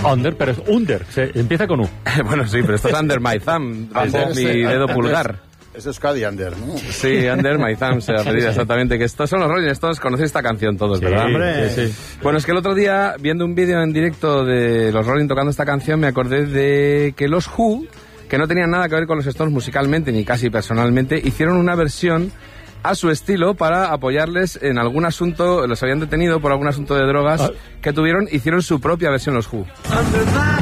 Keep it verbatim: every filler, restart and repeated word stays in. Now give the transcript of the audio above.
Under, pero es under, se empieza con U. Bueno, sí, pero esto es Under My Thumb, es mi dedo pulgar. Es Euskadi Under, ¿no? Sí, Under My Thumb se refería exactamente, que estos son los Rolling Stones, conocéis esta canción todos, Sí, ¿verdad? hombre. Sí, sí. Bueno, es que el otro día, viendo un vídeo en directo de los Rolling tocando esta canción, me acordé de que los Who, que no tenían nada que ver con los Stones musicalmente, ni casi personalmente, hicieron una versión a su estilo para apoyarles en algún asunto, los habían detenido por algún asunto de drogas ah. que tuvieron, hicieron su propia versión los Who.